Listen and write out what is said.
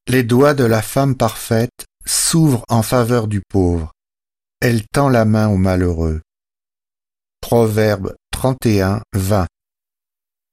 Les doigts de la femme parfaite s'ouvrent en faveur du pauvre. Elle tend la main au malheureux. Proverbe 31, 20.